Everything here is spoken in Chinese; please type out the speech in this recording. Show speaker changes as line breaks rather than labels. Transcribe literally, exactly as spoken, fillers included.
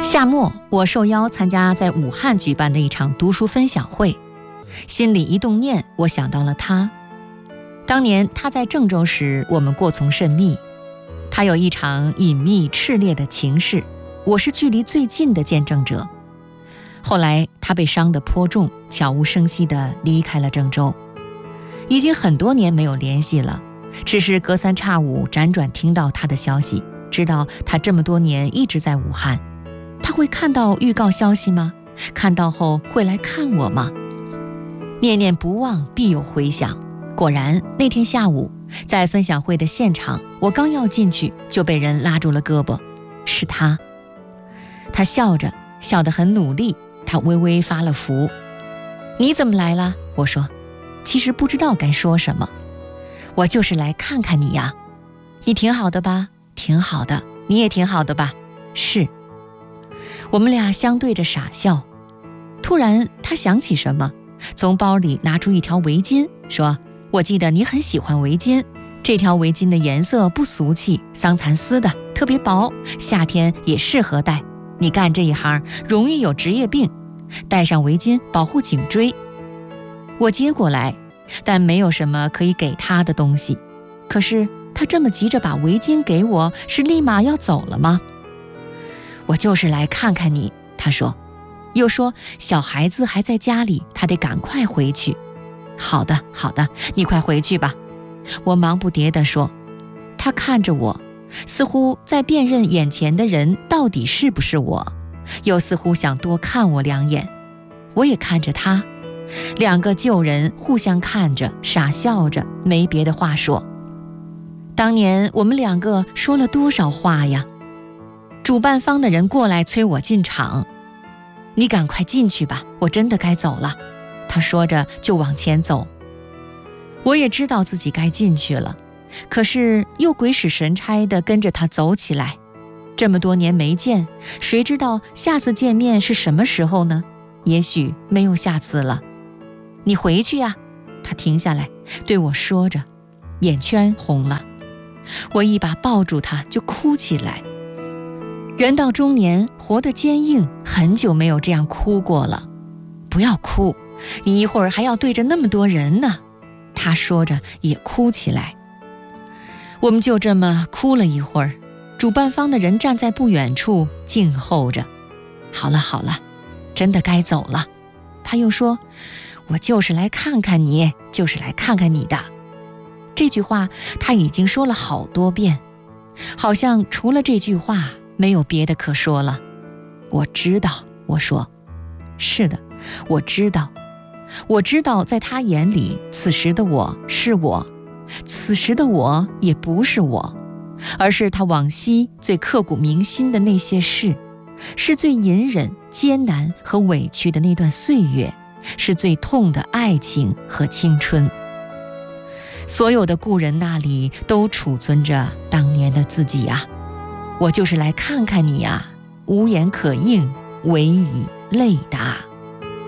夏末，我受邀参加在武汉举办的一场读书分享会，心里一动念，我想到了他。当年他在郑州时，我们过从甚密，他有一场隐秘炽烈的情事，我是距离最近的见证者。后来他被伤得颇重，悄无声息地离开了郑州，已经很多年没有联系了，只是隔三差五辗转听到他的消息，知道他这么多年一直在武汉。他会看到预告消息吗？看到后会来看我吗？念念不忘，必有回响。果然，那天下午在分享会的现场，我刚要进去，就被人拉住了胳膊。是他。他笑着，笑得很努力，他微微发了福。你怎么来了？我说，其实不知道该说什么。我就是来看看你呀。你挺好的吧？挺好的。你也挺好的吧？是。我们俩相对着傻笑。突然他想起什么，从包里拿出一条围巾，说，我记得你很喜欢围巾，这条围巾的颜色不俗气，桑蚕丝的，特别薄，夏天也适合戴。你干这一行容易有职业病，戴上围巾保护颈椎。我接过来，但没有什么可以给他的东西。可是他这么急着把围巾给我，是立马要走了吗？我就是来看看你，他说，又说小孩子还在家里，他得赶快回去。好的，好的，你快回去吧。我忙不迭地说。他看着我，似乎在辨认眼前的人到底是不是我，又似乎想多看我两眼。我也看着他，两个旧人互相看着，傻笑着，没别的话说。当年我们两个说了多少话呀？主办方的人过来催我进场。你赶快进去吧，我真的该走了。他说着就往前走。我也知道自己该进去了，可是又鬼使神差地跟着他走起来。这么多年没见，谁知道下次见面是什么时候呢？也许没有下次了。你回去呀。他停下来对我说着，眼圈红了。我一把抱住他就哭起来。人到中年，活得坚硬，很久没有这样哭过了。不要哭，你一会儿还要对着那么多人呢。他说着也哭起来。我们就这么哭了一会儿，主办方的人站在不远处静候着。好了好了，真的该走了。他又说，我就是来看看你，就是来看看你的。这句话他已经说了好多遍，好像除了这句话没有别的可说了。我知道，我说，是的，我知道，我知道在他眼里，此时的我是我，此时的我也不是我，而是他往昔最刻骨铭心的那些事，是最隐忍、艰难和委屈的那段岁月，是最痛的爱情和青春。所有的故人那里都储存着当年的自己啊。我就是来看看你啊，无言可应，唯以泪答。